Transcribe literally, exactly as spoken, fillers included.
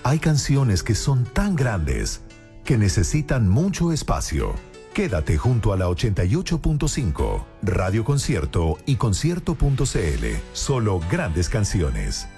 Hay canciones que son tan grandes que necesitan mucho espacio. Quédate junto a la ochenta y ocho punto cinco, Radio Concierto y concierto punto c l. Solo grandes canciones.